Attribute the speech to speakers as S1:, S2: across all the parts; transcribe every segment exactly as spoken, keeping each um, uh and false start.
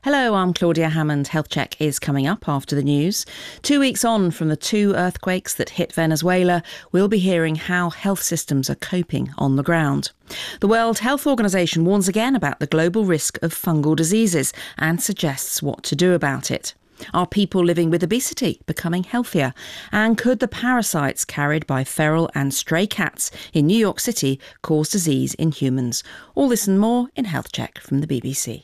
S1: Hello, I'm Claudia Hammond. Health Check is coming up after the news. Two weeks on from the two earthquakes that hit Venezuela, we'll be hearing how health systems are coping on the ground. The World Health Organization warns again about the global risk of fungal diseases and suggests what to do about it. Are people living with obesity becoming healthier? And could the parasites carried by feral and stray cats in New York City cause disease in humans? All this and more in Health Check from the B B C.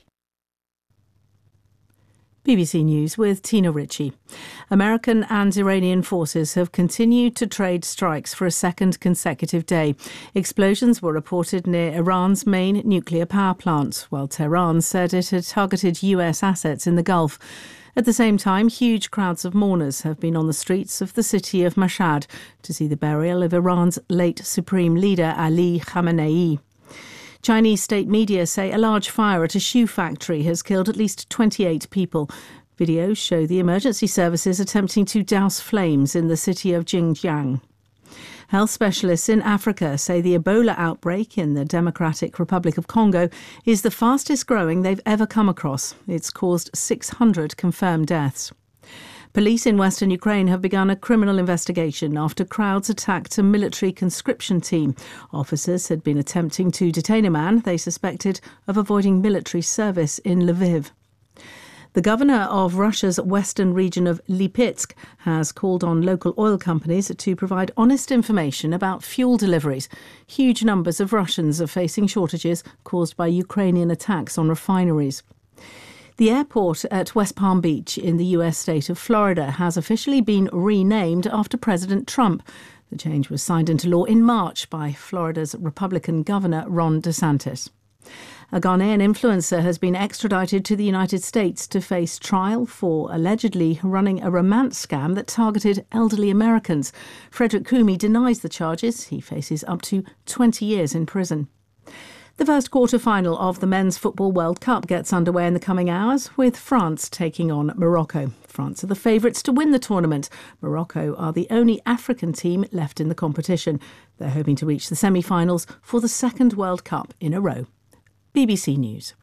S2: B B C News with Tina Ritchie. American and Iranian forces have continued to trade strikes for a second consecutive day. Explosions were reported near Iran's main nuclear power plant, while Tehran said it had targeted U S assets in the Gulf. At the same time, huge crowds of mourners have been on the streets of the city of Mashhad to see the burial of Iran's late supreme leader Ali Khamenei. Chinese state media say a large fire at a shoe factory has killed at least twenty-eight people. Videos show the emergency services attempting to douse flames in the city of Xinjiang. Health specialists in Africa say the Ebola outbreak in the Democratic Republic of Congo is the fastest growing they've ever come across. It's caused six hundred confirmed deaths. Police in western Ukraine have begun a criminal investigation after crowds attacked a military conscription team. Officers had been attempting to detain a man they suspected of avoiding military service in Lviv. The governor of Russia's western region of Lipetsk has called on local oil companies to provide honest information about fuel deliveries. Huge numbers of Russians are facing shortages caused by Ukrainian attacks on refineries. The airport at West Palm Beach in the U S state of Florida has officially been renamed after President Trump. The change was signed into law in March by Florida's Republican Governor Ron DeSantis. A Ghanaian influencer has been extradited to the United States to face trial for allegedly running a romance scam that targeted elderly Americans. Frederick Kumi denies the charges. He faces up to twenty years in prison. The first quarter-final of the Men's Football World Cup gets underway in the coming hours, with France taking on Morocco. France are the favourites to win the tournament. Morocco are the only African team left in the competition. They're hoping to reach the semi-finals for the second World Cup in a row. B B C News.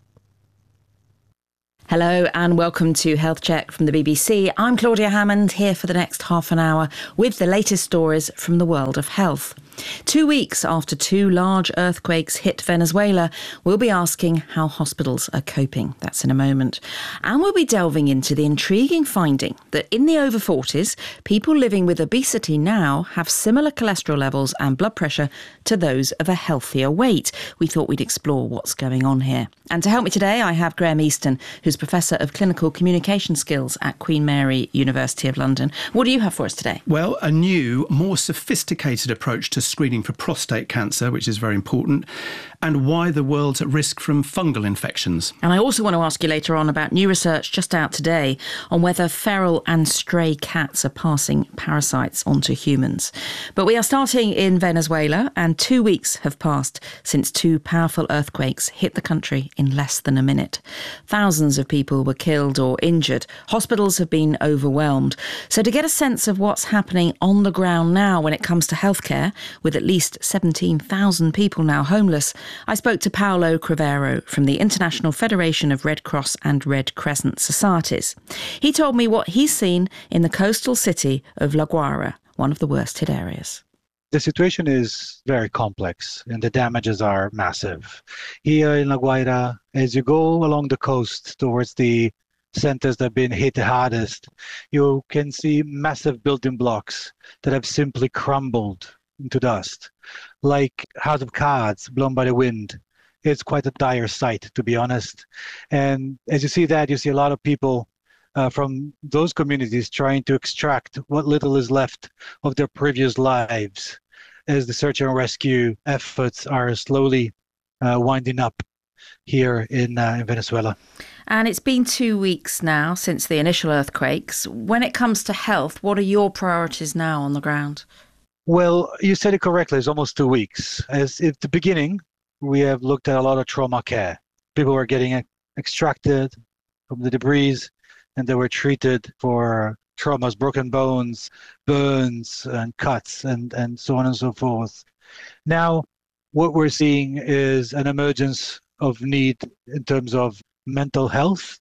S1: Hello and welcome to Health Check from the B B C. I'm Claudia Hammond, here for the next half an hour with the latest stories from the world of health. Two weeks after two large earthquakes hit Venezuela, we'll be asking how hospitals are coping. That's in a moment. And we'll be delving into the intriguing finding that in the over forties, people living with obesity now have similar cholesterol levels and blood pressure to those of a healthier weight. We thought we'd explore what's going on here. And to help me today, I have Graham Easton, who's Professor of Clinical Communication Skills at Queen Mary University of London. What do you have for us today?
S3: Well, a new, more sophisticated approach to screening for prostate cancer, which is very important, and why the world's at risk from fungal infections.
S1: And I also want to ask you later on about new research just out today on whether feral and stray cats are passing parasites onto humans. But we are starting in Venezuela, and two weeks have passed since two powerful earthquakes hit the country in less than a minute. Thousands of people were killed or injured. Hospitals have been overwhelmed. So to get a sense of what's happening on the ground now when it comes to healthcare, with at least seventeen thousand people now homeless, I spoke to Paolo Crivero from the International Federation of Red Cross and Red Crescent Societies. He told me what he's seen in the coastal city of La Guaira, one of the worst hit areas.
S4: The situation is very complex and the damages are massive. Here in La Guaira, as you go along the coast towards the centers that have been hit the hardest, you can see massive building blocks that have simply crumbled into dust, like house of cards blown by the wind. It's quite a dire sight, to be honest. And as you see that, you see a lot of people uh, from those communities trying to extract what little is left of their previous lives as the search and rescue efforts are slowly uh, winding up here in, uh, in Venezuela.
S1: And it's been two weeks now since the initial earthquakes. When it comes to health, what are your priorities now on the ground?
S4: Well, you said it correctly. It's almost two weeks. As at the beginning, we have looked at a lot of trauma care. People were getting extracted from the debris, and they were treated for traumas, broken bones, burns, and cuts, and, and so on and so forth. Now, what we're seeing is an emergence of need in terms of mental health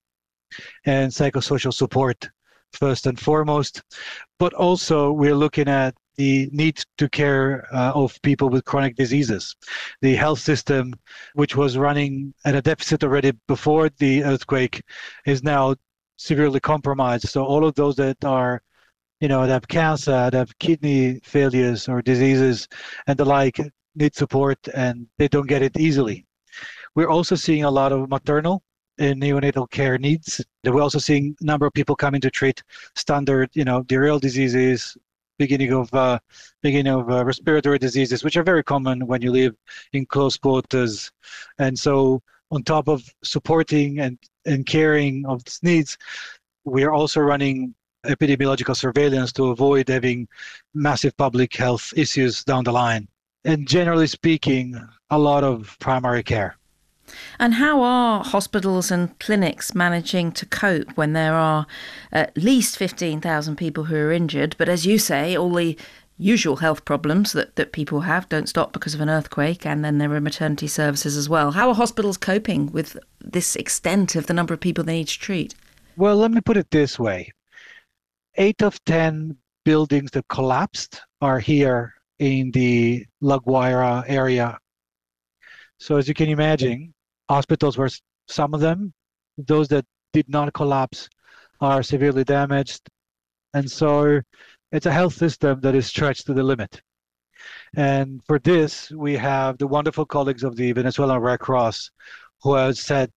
S4: and psychosocial support first and foremost. But also we're looking at the need to care uh, of people with chronic diseases. The health system, which was running at a deficit already before the earthquake, is now severely compromised. So all of those that are, you know, that have cancer, that have kidney failures or diseases and the like need support, and they don't get it easily. We're also seeing a lot of maternal and neonatal care needs. We're also seeing a number of people coming to treat standard, you know, diarrheal diseases, beginning of uh, beginning of uh, respiratory diseases, which are very common when you live in close quarters. And so on top of supporting and, and caring of these needs, we are also running epidemiological surveillance to avoid having massive public health issues down the line. And generally speaking, a lot of primary care.
S1: And how are hospitals and clinics managing to cope when there are at least fifteen thousand people who are injured? But as you say, all the usual health problems that, that people have don't stop because of an earthquake, and then there are maternity services as well. How are hospitals coping with this extent of the number of people they need to treat?
S4: Well, let me put it this way. Eight of ten buildings that collapsed are here in the La Guaira area. So as you can imagine, hospitals were, some of them, those that did not collapse, are severely damaged. And so it's a health system that is stretched to the limit. And for this, we have the wonderful colleagues of the Venezuelan Red Cross, who have set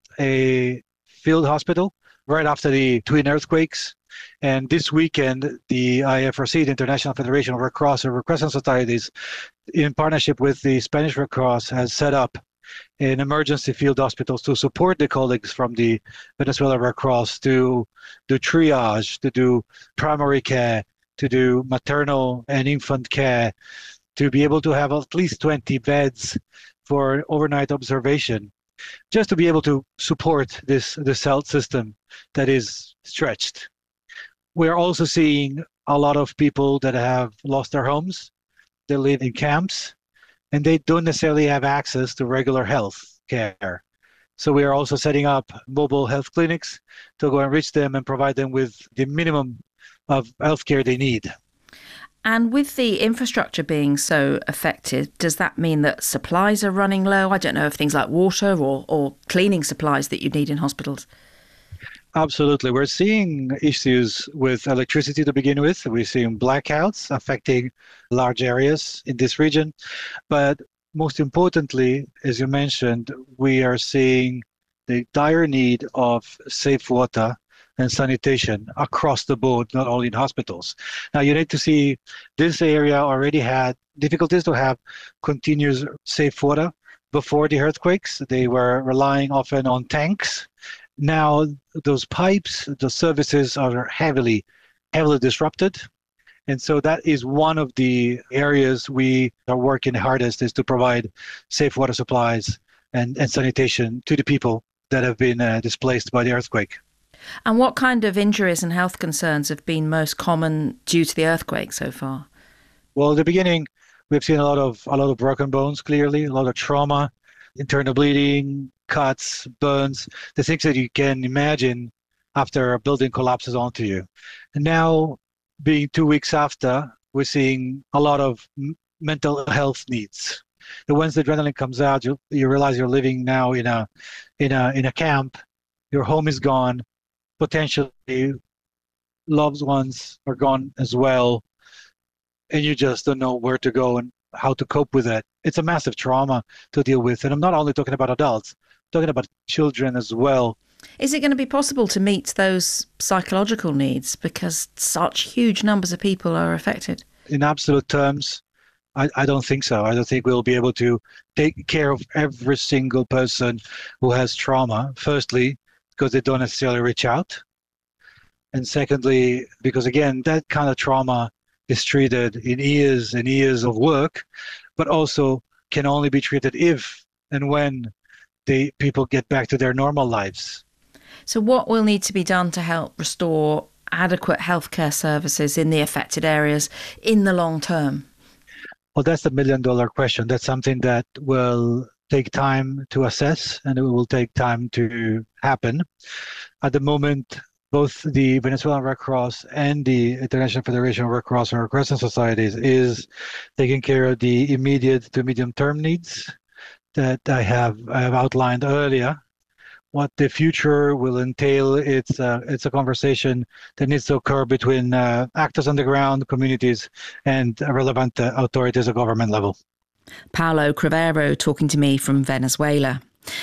S4: a field hospital right after the twin earthquakes. And this weekend, the I F R C, the International Federation of Red Cross and Red Crescent Societies, in partnership with the Spanish Red Cross, has set up an emergency field hospitals to support the colleagues from the Venezuela Red Cross to do triage, to do primary care, to do maternal and infant care, to be able to have at least twenty beds for overnight observation, just to be able to support this, this health system that is stretched. We're also seeing a lot of people that have lost their homes. They live in camps, and they don't necessarily have access to regular health care. So we are also setting up mobile health clinics to go and reach them and provide them with the minimum of health care they need.
S1: And with the infrastructure being so affected, does that mean that supplies are running low? I don't know, if things like water or, or cleaning supplies that you need in hospitals.
S4: Absolutely. We're seeing issues with electricity to begin with. We're seeing blackouts affecting large areas in this region. But most importantly, as you mentioned, we are seeing the dire need of safe water and sanitation across the board, not only in hospitals. Now, you need to see this area already had difficulties to have continuous safe water before the earthquakes. They were relying often on tanks. Now, those pipes, the services are heavily, heavily disrupted. And so that is one of the areas we are working hardest, is to provide safe water supplies and, and sanitation to the people that have been uh, displaced by the earthquake.
S1: And what kind of injuries and health concerns have been most common due to the earthquake so far?
S4: Well, at the beginning, we've seen a lot of a lot of broken bones, clearly, a lot of trauma, internal bleeding, cuts, burns, the things that you can imagine after a building collapses onto you. And now, being two weeks after, we're seeing a lot of m- mental health needs. And once the adrenaline comes out, you, you realize you're living now in a in a in a camp. Your home is gone. Potentially, loved ones are gone as well, and you just don't know where to go and how to cope with it. It's a massive trauma to deal with, and I'm not only talking about adults, I'm talking about children as well.
S1: Is it going to be possible to meet those psychological needs because such huge numbers of people are affected?
S4: In absolute terms, I, I don't think so. I don't think we'll be able to take care of every single person who has trauma. Firstly, because they don't necessarily reach out. And secondly, because again, that kind of trauma is treated in years and years of work, but also can only be treated if and when the people get back to their normal lives.
S1: So what will need to be done to help restore adequate healthcare services in the affected areas in the long term?
S4: Well, that's the million dollar question. That's something that will take time to assess and it will take time to happen. At the moment, both the Venezuelan Red Cross and the International Federation of Red Cross and Red Crescent Societies is taking care of the immediate to medium-term needs that I have, I have outlined earlier. What the future will entail, it's a, it's a conversation that needs to occur between uh, actors on the ground, communities, and relevant uh, authorities at government level.
S1: Paulo Crivero talking to me from Venezuela.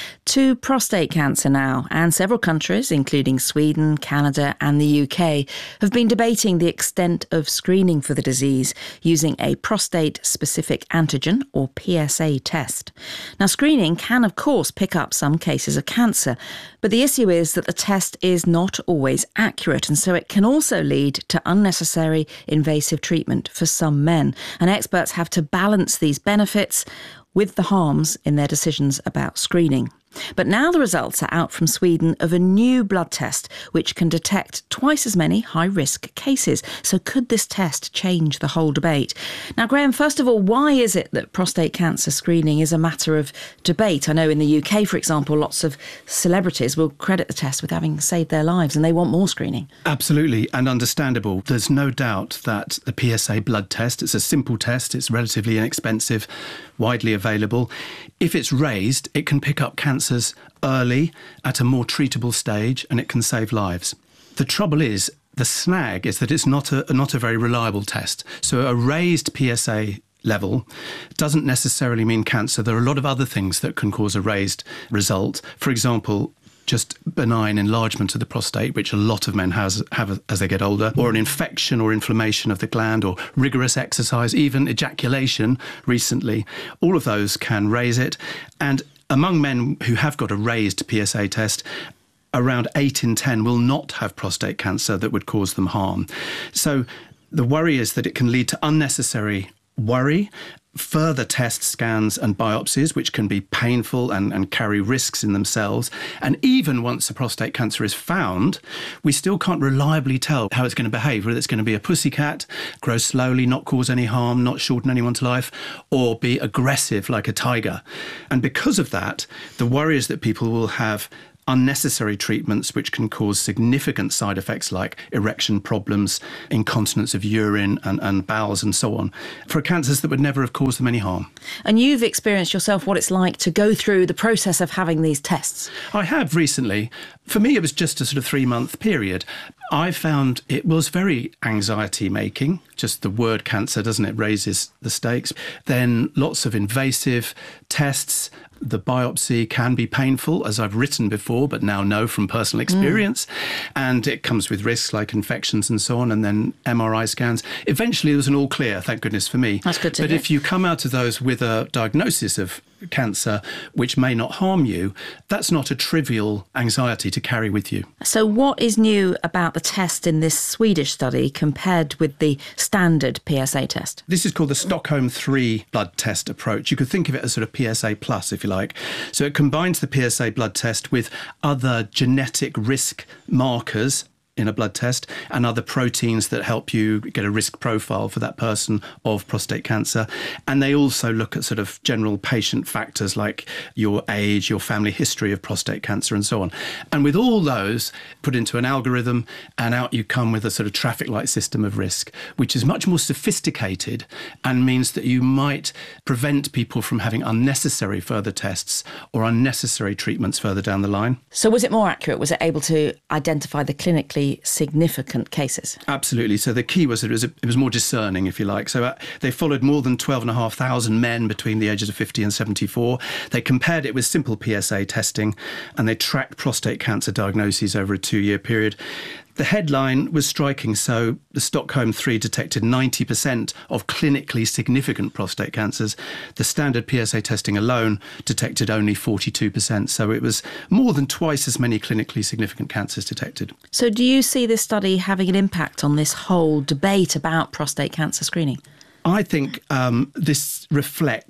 S1: To prostate cancer now, and several countries, including Sweden, Canada and the U K, have been debating the extent of screening for the disease using a prostate-specific antigen, or P S A test. Now, screening can, of course, pick up some cases of cancer, but the issue is that the test is not always accurate, and so it can also lead to unnecessary invasive treatment for some men. And experts have to balance these benefits with the harms in their decisions about screening. But now the results are out from Sweden of a new blood test which can detect twice as many high-risk cases. So could this test change the whole debate? Now, Graham, first of all, why is it that prostate cancer screening is a matter of debate? I know in the U K, for example, lots of celebrities will credit the test with having saved their lives and they want more screening.
S3: Absolutely, and understandable. There's no doubt that the P S A blood test, it's a simple test, it's relatively inexpensive, widely available. If it's raised, it can pick up cancers early at a more treatable stage and it can save lives. The trouble is, the snag is that it's not a, not a very reliable test. So a raised P S A level doesn't necessarily mean cancer. There are a lot of other things that can cause a raised result. For example, just benign enlargement of the prostate, which a lot of men has, have as they get older, or an infection or inflammation of the gland, or rigorous exercise, even ejaculation recently. All of those can raise it. And among men who have got a raised P S A test, around eight in ten will not have prostate cancer that would cause them harm. So the worry is that it can lead to unnecessary worry, further test scans and biopsies, which can be painful and, and carry risks in themselves. And even once a prostate cancer is found, we still can't reliably tell how it's going to behave, whether it's going to be a pussycat, grow slowly, not cause any harm, not shorten anyone's life, or be aggressive like a tiger. And because of that, the worry is that people will have unnecessary treatments which can cause significant side effects like erection problems, incontinence of urine and, and bowels and so on, for cancers that would never have caused them any harm.
S1: And you've experienced yourself what it's like to go through the process of having these tests.
S3: I have recently. For me, it was just a sort of three-month period. I found it was very anxiety-making. Just the word cancer, doesn't it, raises the stakes. Then lots of invasive tests. The biopsy can be painful, as I've written before, but now know from personal experience. Mm. And it comes with risks like infections and so on, and then M R I scans. Eventually, it was an all clear, thank goodness for me.
S1: That's good to
S3: But
S1: hear.
S3: if you come out of those with a diagnosis of cancer, which may not harm you, that's not a trivial anxiety to carry with you.
S1: So what is new about the test in this Swedish study compared with the standard P S A test?
S3: This is called the Stockholm three blood test approach. You could think of it as sort of P S A plus, if you like. So it combines the P S A blood test with other genetic risk markers in a blood test and other proteins that help you get a risk profile for that person of prostate cancer. And they also look at sort of general patient factors like your age, your family history of prostate cancer and so on. And with all those put into an algorithm, and out you come with a sort of traffic light system of risk, which is much more sophisticated and means that you might prevent people from having unnecessary further tests or unnecessary treatments further down the line.
S1: So was it more accurate? Was it able to identify the clinically significant cases?
S3: Absolutely. So the key was that it was, a, it was more discerning, if you like. So uh, they followed more than twelve and a half thousand men between the ages of fifty and seventy-four. They compared it with simple P S A testing, and they tracked prostate cancer diagnoses over a two-year period. The headline was striking. So the Stockholm three detected ninety percent of clinically significant prostate cancers. The standard P S A testing alone detected only forty-two percent. So it was more than twice as many clinically significant cancers detected.
S1: So do you see this study having an impact on this whole debate about prostate cancer screening?
S3: I think um, this reflects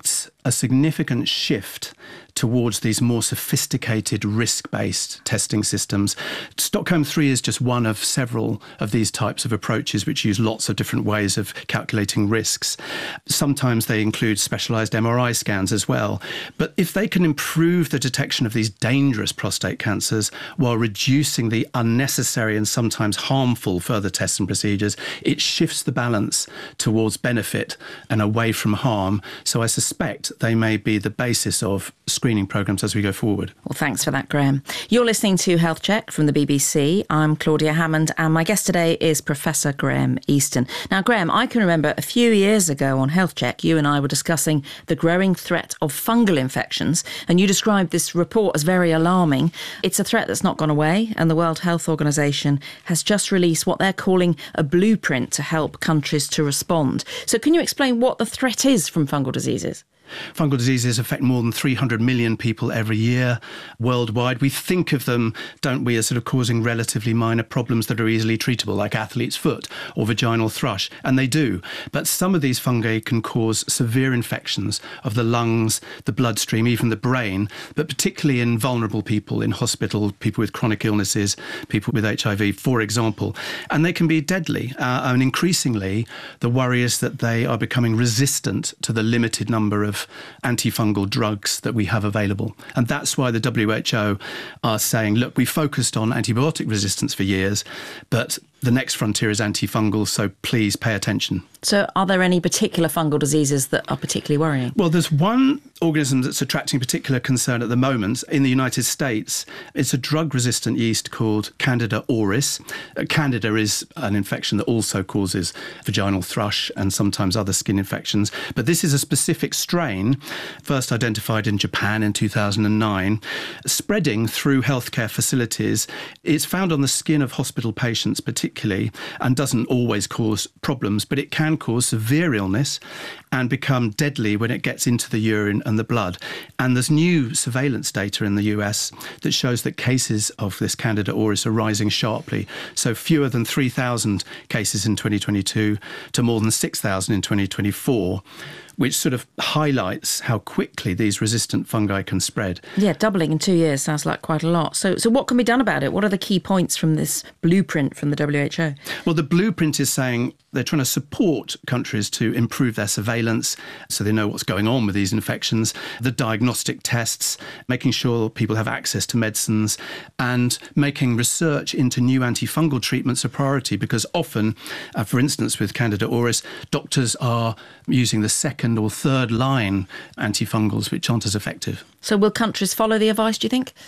S3: a significant shift towards these more sophisticated risk-based testing systems. Stockholm three is just one of several of these types of approaches which use lots of different ways of calculating risks. Sometimes they include specialised M R I scans as well. But if they can improve the detection of these dangerous prostate cancers while reducing the unnecessary and sometimes harmful further tests and procedures, it shifts the balance towards benefit and away from harm. So I suspect they may be the basis of screening programmes as we go forward.
S1: Well, thanks for that, Graham. You're listening to Health Check from the B B C. I'm Claudia Hammond, and my guest today is Professor Graham Easton. Now, Graham, I can remember a few years ago on Health Check, you and I were discussing the growing threat of fungal infections, and you described this report as very alarming. It's a threat that's not gone away, and the World Health Organization has just released what they're calling a blueprint to help countries to respond. So can you explain what the threat is from fungal diseases?
S3: Fungal diseases affect more than three hundred million people every year worldwide. We think of them, don't we, as sort of causing relatively minor problems that are easily treatable, like athlete's foot or vaginal thrush, and they do. But some of these fungi can cause severe infections of the lungs, the bloodstream, even the brain, but particularly in vulnerable people in hospital, people with chronic illnesses, people with H I V, for example. And they can be deadly. Uh, and increasingly, the worry is that they are becoming resistant to the limited number of antifungal drugs that we have available. And that's why the W H O are saying, look, we focused on antibiotic resistance for years, but the next frontier is antifungal, so please pay attention.
S1: So are there any particular fungal diseases that are particularly worrying?
S3: Well, there's one organism that's attracting particular concern at the moment in the United States. It's a drug-resistant yeast called Candida auris. Uh, Candida is an infection that also causes vaginal thrush and sometimes other skin infections. But this is a specific strain, first identified in Japan in two thousand nine, spreading through healthcare facilities. It's found on the skin of hospital patients particularly, and doesn't always cause problems, but it can cause severe illness and become deadly when it gets into the urine and the blood. And there's new surveillance data in the U S that shows that cases of this Candida auris are rising sharply. So fewer than three thousand cases in twenty twenty-two to more than six thousand in twenty twenty-four, which sort of highlights how quickly these resistant fungi can spread.
S1: Yeah, doubling in two years sounds like quite a lot. So so what can be done about it? What are the key points from this blueprint from the W H O?
S3: Well, the blueprint is saying they're trying to support countries to improve their surveillance so they know what's going on with these infections, the diagnostic tests, making sure people have access to medicines, and making research into new antifungal treatments a priority, because often, uh, for instance, with Candida auris, doctors are using the second or third line antifungals, which aren't as effective.
S1: So will countries follow the advice, do you think?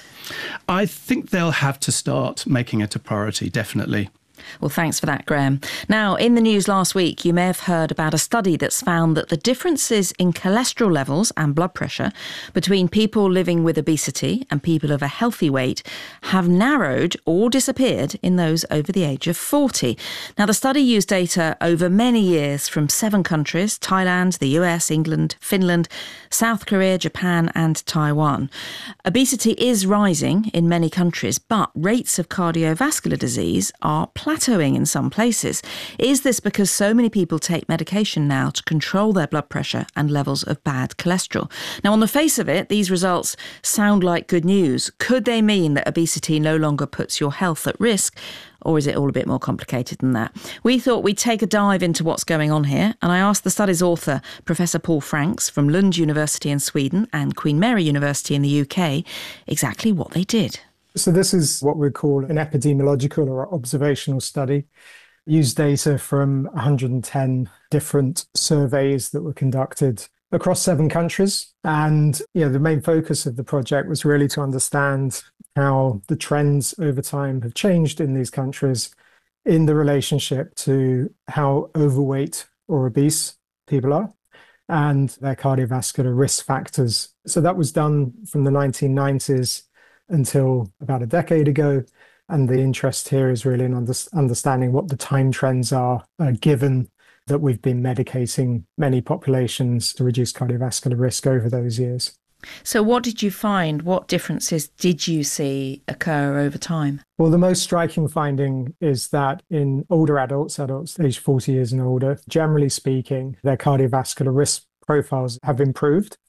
S3: I think they'll have to start making it a priority, definitely.
S1: Well, thanks for that, Graham. Now, in the news last week, you may have heard about a study that's found that the differences in cholesterol levels and blood pressure between people living with obesity and people of a healthy weight have narrowed or disappeared in those over the age of forty. Now, the study used data over many years from seven countries: Thailand, the U S, England, Finland, South Korea, Japan and Taiwan. Obesity is rising in many countries, but rates of cardiovascular disease are plateauing in some places. Is this because so many people take medication now to control their blood pressure and levels of bad cholesterol? Now, on the face of it, these results sound like good news. Could they mean that obesity no longer puts your health at risk? Or is it all a bit more complicated than that? We thought we'd take a dive into what's going on here, and I asked the study's author, Professor Paul Franks from Lund University in Sweden and Queen Mary University in the U K, exactly what they did.
S5: So this is what we call an epidemiological or observational study. Used data from one hundred ten different surveys that were conducted across seven countries. And you know, the main focus of the project was really to understand how the trends over time have changed in these countries in the relationship to how overweight or obese people are and their cardiovascular risk factors. So that was done from the nineteen nineties until about a decade ago. And the interest here is really in under- understanding what the time trends are, uh, given that we've been medicating many populations to reduce cardiovascular risk over those years.
S1: So what did you find? What differences did you see occur over time?
S5: Well, the most striking finding is that in older adults, adults aged forty years and older, generally speaking, their cardiovascular risk profiles have improved.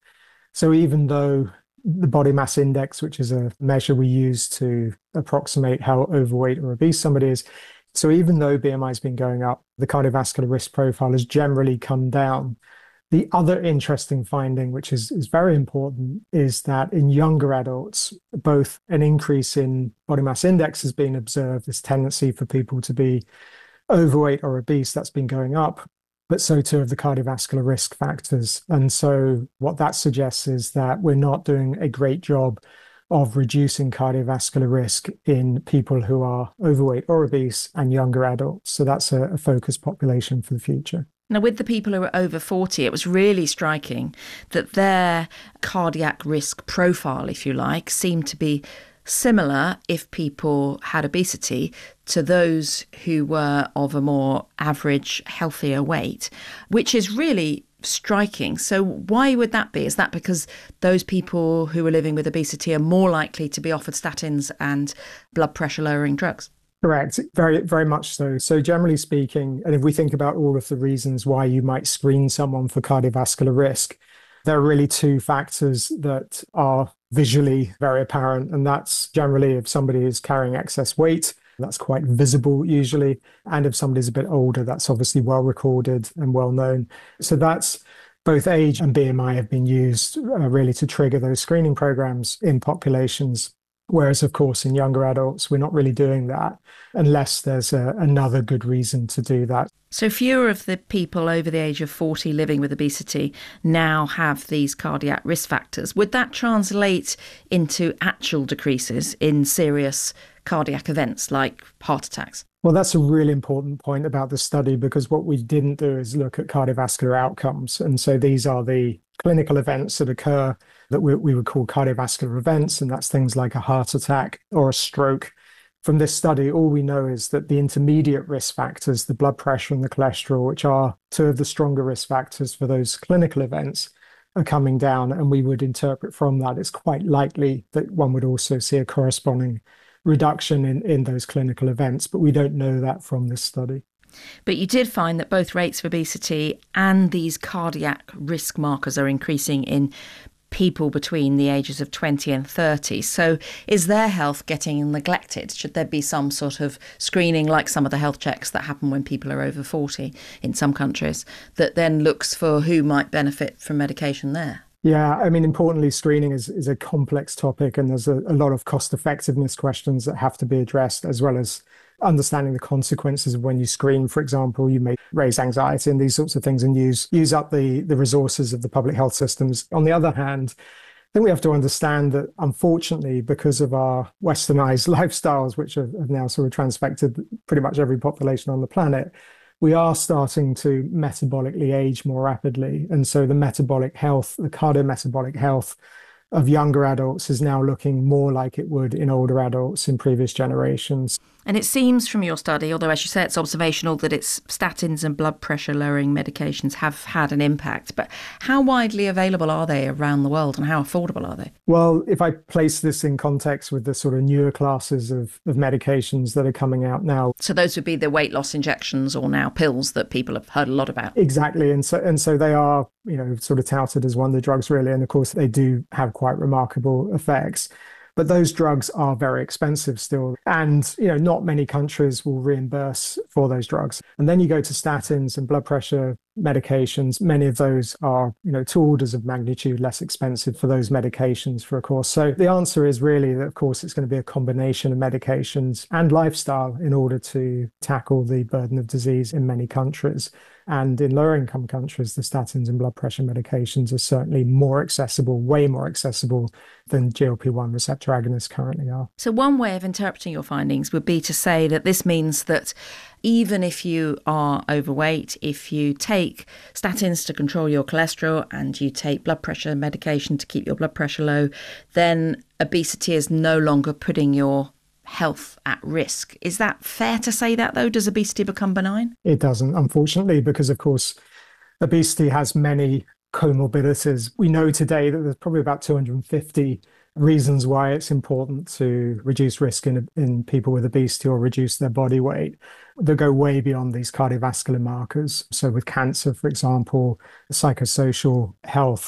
S5: So even though the body mass index, which is a measure we use to approximate how overweight or obese somebody is, so even though B M I has been going up, the cardiovascular risk profile has generally come down. The other interesting finding, which is, is very important, is that in younger adults, both an increase in body mass index has been observed, this tendency for people to be overweight or obese, that's been going up, but so too have the cardiovascular risk factors. And so what that suggests is that we're not doing a great job of reducing cardiovascular risk in people who are overweight or obese and younger adults. So that's a, a focus population for the future.
S1: Now, with the people who are over forty, it was really striking that their cardiac risk profile, if you like, seemed to be similar if people had obesity to those who were of a more average, healthier weight, which is really striking. So why would that be? Is that because those people who are living with obesity are more likely to be offered statins and blood pressure lowering drugs?
S5: Correct. Very, very much so. So generally speaking, and if we think about all of the reasons why you might screen someone for cardiovascular risk, there are really two factors that are visually very apparent. And that's generally if somebody is carrying excess weight, that's quite visible usually. And if somebody's a bit older, that's obviously well recorded and well known. So that's both age and B M I have been used uh, really to trigger those screening programs in populations. Whereas, of course, in younger adults, we're not really doing that unless there's a, another good reason to do that.
S1: So fewer of the people over the age of forty living with obesity now have these cardiac risk factors. Would that translate into actual decreases in serious cardiac events like heart attacks?
S5: Well, that's a really important point about the study, because what we didn't do is look at cardiovascular outcomes. And so these are the clinical events that occur that we, we would call cardiovascular events, and that's things like a heart attack or a stroke. From this study, all we know is that the intermediate risk factors, the blood pressure and the cholesterol, which are two of the stronger risk factors for those clinical events, are coming down. And we would interpret from that it's quite likely that one would also see a corresponding reduction in, in those clinical events, but we don't know that from this study.
S1: But you did find that both rates of obesity and these cardiac risk markers are increasing in people between the ages of twenty and thirty. So is their health getting neglected? Should there be some sort of screening, like some of the health checks that happen when people are over forty in some countries, that then looks for who might benefit from medication there?
S5: Yeah, I mean, importantly, screening is, is a complex topic, and there's a, a lot of cost effectiveness questions that have to be addressed, as well as understanding the consequences of when you screen. For example, you may raise anxiety and these sorts of things and use use up the, the resources of the public health systems. On the other hand, I think we have to understand that, unfortunately, because of our westernized lifestyles, which have, have now sort of transfected pretty much every population on the planet, we are starting to metabolically age more rapidly. And so the metabolic health, the cardiometabolic health of younger adults is now looking more like it would in older adults in previous generations.
S1: And it seems from your study, although as you say it's observational, that it's statins and blood pressure lowering medications have had an impact. But how widely available are they around the world, and how affordable are they?
S5: Well, if I place this in context with the sort of newer classes of, of medications that are coming out now.
S1: So those would be the weight loss injections or now pills that people have heard a lot about.
S5: Exactly. And so and so they are, you know, sort of touted as one of the drugs really. And of course, they do have quite remarkable effects. But those drugs are very expensive still. And, you know, not many countries will reimburse for those drugs. And then you go to statins and blood pressure medications. Many of those are, you know, two orders of magnitude less expensive for those medications for a course. So the answer is really that, of course, it's going to be a combination of medications and lifestyle in order to tackle the burden of disease in many countries. And in lower income countries, the statins and blood pressure medications are certainly more accessible, way more accessible than G L P one receptor agonists currently are.
S1: So one way of interpreting your findings would be to say that this means that even if you are overweight, if you take statins to control your cholesterol and you take blood pressure medication to keep your blood pressure low, then obesity is no longer putting your health at risk. Is that fair to say that, though? Does obesity become benign?
S5: It doesn't, unfortunately, because, of course, obesity has many comorbidities. We know today that there's probably about two hundred fifty reasons why it's important to reduce risk in, in people with obesity or reduce their body weight. They go way beyond these cardiovascular markers. So with cancer, for example, psychosocial health,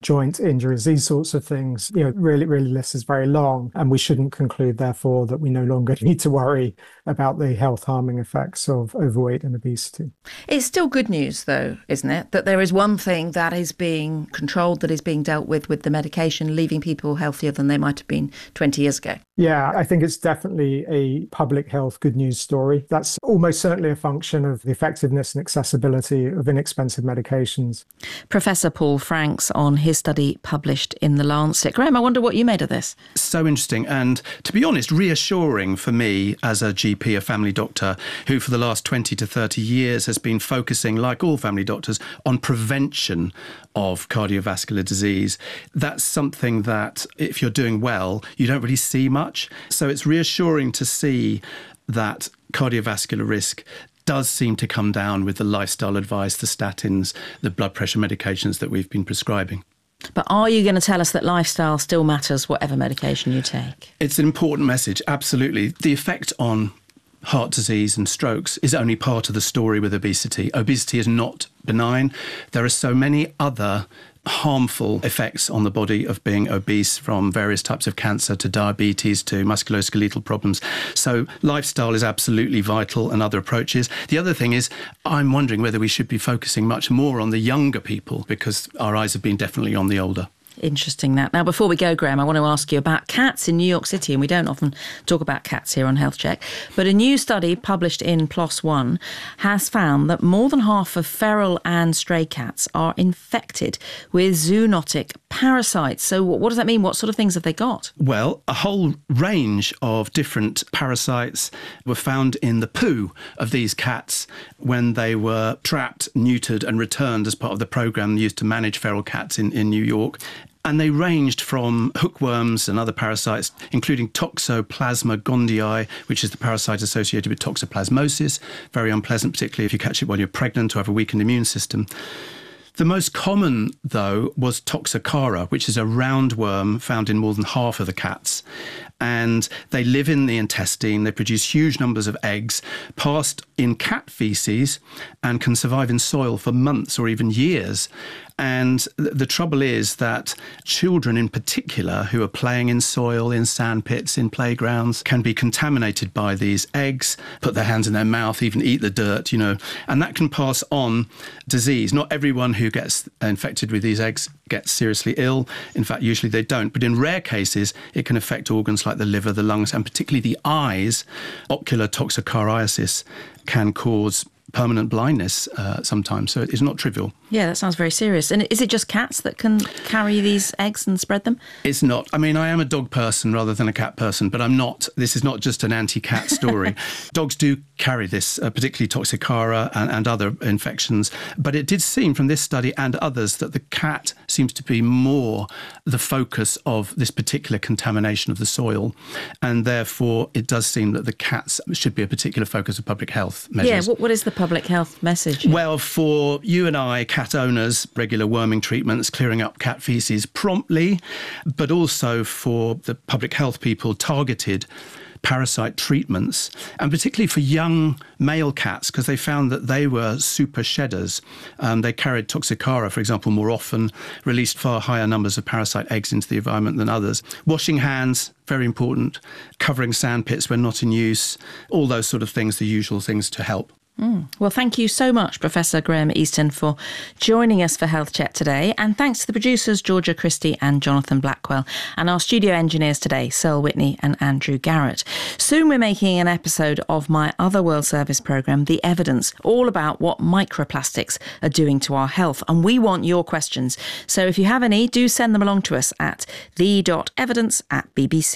S5: joint injuries, these sorts of things. You know, really, really list is very long, and we shouldn't conclude, therefore, that we no longer need to worry about the health harming effects of overweight and obesity.
S1: It's still good news, though, isn't it? That there is one thing that is being controlled, that is being dealt with with the medication, leaving people healthier than they might have been twenty years ago.
S5: Yeah, I think it's definitely a public health good news story. That's almost certainly a function of the effectiveness and accessibility of inexpensive medications.
S1: Professor Paul Franks on his study published in The Lancet. Graham, I wonder what you made of this.
S3: So interesting and, to be honest, reassuring for me as a G P, a family doctor, who for the last twenty to thirty years has been focusing, like all family doctors, on prevention of cardiovascular disease. That's something that, if you're doing well, you don't really see much. So it's reassuring to see that cardiovascular risk does seem to come down with the lifestyle advice, the statins, the blood pressure medications that we've been prescribing.
S1: But are you going to tell us that lifestyle still matters, whatever medication you take?
S3: It's an important message, absolutely. The effect on heart disease and strokes is only part of the story with obesity. Obesity is not benign. There are so many other harmful effects on the body of being obese, from various types of cancer to diabetes to musculoskeletal problems. So lifestyle is absolutely vital, and other approaches. The other thing is, I'm wondering whether we should be focusing much more on the younger people, because our eyes have been definitely on the older.
S1: Interesting that. Now, before we go, Graham, I want to ask you about cats in New York City, and we don't often talk about cats here on Health Check, but a new study published in PLOS One has found that more than half of feral and stray cats are infected with zoonotic parasites. So what does that mean? What sort of things have they got?
S3: Well, a whole range of different parasites were found in the poo of these cats when they were trapped, neutered and returned as part of the programme used to manage feral cats in, in New York. And they ranged from hookworms and other parasites, including Toxoplasma gondii, which is the parasite associated with toxoplasmosis, very unpleasant, particularly if you catch it while you're pregnant or have a weakened immune system. The most common, though, was Toxocara, which is a roundworm found in more than half of the cats. And they live in the intestine, they produce huge numbers of eggs, passed in cat feces, and can survive in soil for months or even years. And the trouble is that children in particular who are playing in soil, in sand pits, in playgrounds, can be contaminated by these eggs, put their hands in their mouth, even eat the dirt, you know, and that can pass on disease. Not everyone who gets infected with these eggs gets seriously ill. In fact, usually they don't. But in rare cases, it can affect organs like the liver, the lungs, and particularly the eyes. Ocular toxocariasis can cause permanent blindness uh, sometimes, so it's not trivial.
S1: Yeah, that sounds very serious. And is it just cats that can carry these eggs and spread them?
S3: It's not. I mean, I am a dog person rather than a cat person, but I'm not. This is not just an anti-cat story. Dogs do carry this, uh, particularly Toxocara and, and other infections. But it did seem from this study and others that the cat seems to be more the focus of this particular contamination of the soil. And therefore, it does seem that the cats should be a particular focus of public health measures.
S1: Yeah, what, what is the public health message?
S3: Well, for you and I, cat owners, regular worming treatments, clearing up cat feces promptly, but also for the public health people, targeted parasite treatments, and particularly for young male cats, because they found that they were super shedders. Um, they carried Toxocara, for example, more often, released far higher numbers of parasite eggs into the environment than others. Washing hands, very important. Covering sand pits when not in use. All those sort of things, the usual things to help.
S1: Mm. Well, thank you so much, Professor Graham Easton, for joining us for Health Chat today. And thanks to the producers, Georgia Christie and Jonathan Blackwell, and our studio engineers today, Searle Whitney and Andrew Garrett. Soon we're making an episode of my other World Service programme, The Evidence, all about what microplastics are doing to our health. And we want your questions. So if you have any, do send them along to us at the.evidence at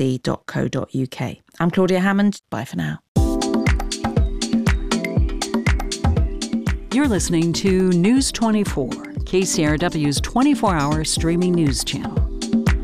S1: bbc.co.uk. I'm Claudia Hammond. Bye for now.
S6: You're listening to News twenty-four, K C R W's twenty-four hour streaming news channel.